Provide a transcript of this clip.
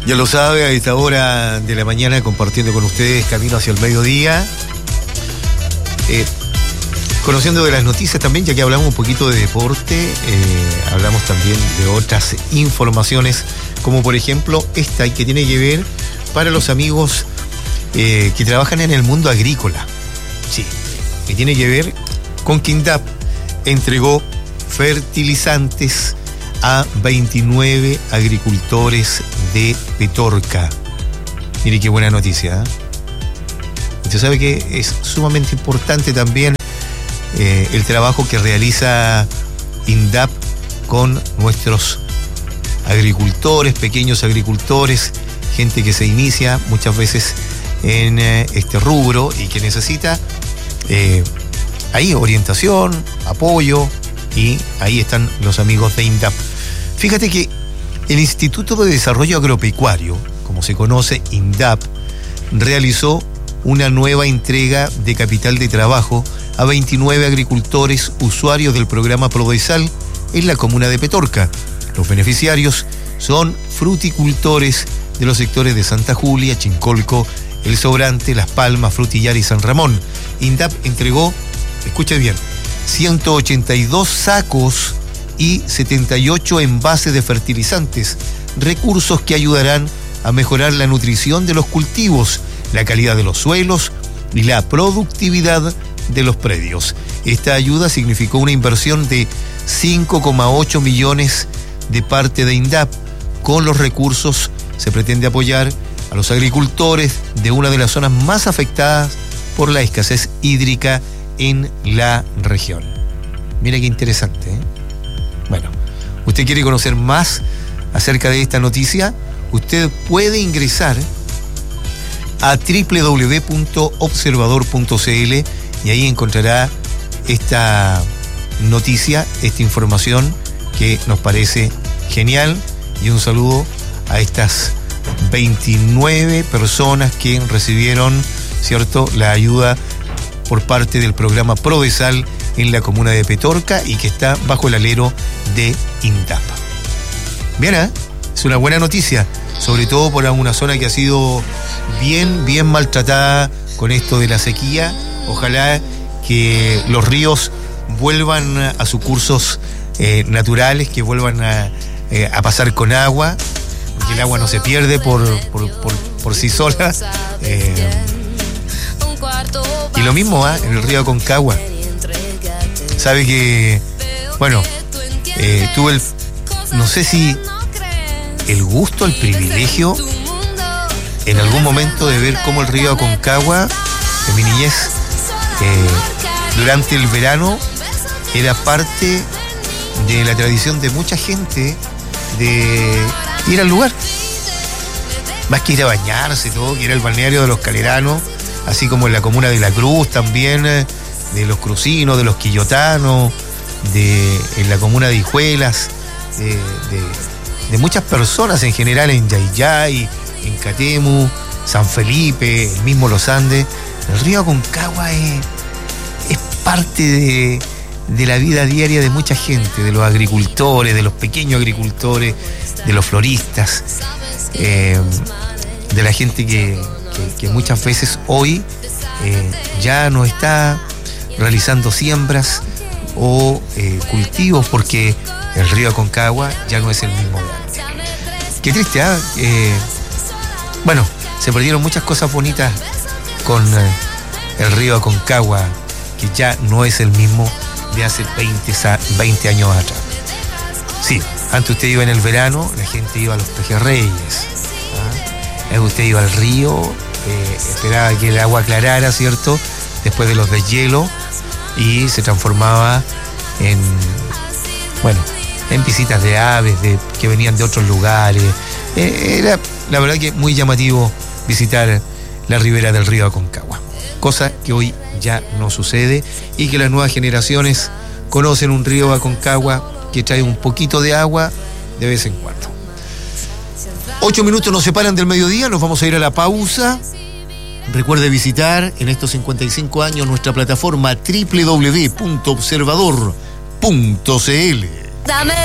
Ya lo sabe, a esta hora de la mañana compartiendo con ustedes camino hacia el mediodía. Conociendo de las noticias también, ya que hablamos un poquito de deporte, hablamos también de otras informaciones, como por ejemplo esta, que tiene que ver para los amigos que trabajan en el mundo agrícola. Sí, que tiene que ver con que INDAP entregó fertilizantes a 29 agricultores de Petorca. Mire qué buena noticia, ¿eh? Usted sabe que es sumamente importante también el trabajo que realiza INDAP con nuestros agricultores, pequeños agricultores, gente que se inicia muchas veces en este rubro y que necesita ahí orientación, apoyo, y ahí están los amigos de INDAP. Fíjate que el Instituto de Desarrollo Agropecuario, como se conoce, INDAP, realizó una nueva entrega de capital de trabajo a 29 agricultores usuarios del programa Prodesal en la comuna de Petorca. Los beneficiarios son fruticultores de los sectores de Santa Julia, Chincolco, El Sobrante, Las Palmas, Frutillar y San Ramón. INDAP entregó, escuche bien, 182 sacos y 78 envases de fertilizantes, recursos que ayudarán a mejorar la nutrición de los cultivos, la calidad de los suelos y la productividad de los predios. Esta ayuda significó una inversión de 5,8 millones de parte de INDAP. Con los recursos se pretende apoyar a los agricultores de una de las zonas más afectadas por la escasez hídrica en la región. Mira qué interesante, ¿eh? Bueno, ¿usted quiere conocer más acerca de esta noticia? Usted puede ingresar a www.observador.cl y ahí encontrará esta noticia, esta información que nos parece genial. Y un saludo a estas 29 personas que recibieron, ¿cierto?, la ayuda por parte del programa Prodesal en la comuna de Petorca y que está bajo el alero de INDAP. Bien, ¿eh? Es una buena noticia, sobre todo por una zona que ha sido bien maltratada con esto de la sequía. Ojalá que los ríos vuelvan a sus cursos naturales, que vuelvan a pasar con agua, porque el agua no se pierde por sí sola. Y lo mismo en el río Aconcagua. Sabe que, bueno, tuve no sé si el gusto, el privilegio, en algún momento de ver cómo el río Aconcagua, en mi niñez, durante el verano, era parte de la tradición de mucha gente de ir al lugar. Más que ir a bañarse, todo, que era el balneario de los caleranos, así como en la comuna de La Cruz también, de los crucinos, de los quillotanos, en la comuna de Hijuelas, de muchas personas en general, en Yayay, en Catemu, San Felipe, el mismo Los Andes. El río Aconcagua es parte de la vida diaria de mucha gente, de los agricultores, de los pequeños agricultores, de los floristas, de la gente que muchas veces hoy ya no está realizando siembras o cultivos porque el río Aconcagua ya no es el mismo de antes. Qué triste, ¿eh? Bueno, se perdieron muchas cosas bonitas con el río Aconcagua, que ya no es el mismo de hace 20 años atrás. Sí, antes usted iba en el verano, la gente iba a los pejerreyes, usted iba al río, esperaba que el agua aclarara, ¿cierto?, después de los deshielos, y se transformaba en visitas de aves que venían de otros lugares. Era la verdad que muy llamativo visitar la ribera del río Aconcagua, cosa que hoy ya no sucede, y que las nuevas generaciones conocen un río Aconcagua que trae un poquito de agua de vez en cuando. 8 minutos nos separan del mediodía, nos vamos a ir a la pausa. Recuerde visitar en estos 55 años nuestra plataforma www.observador.cl.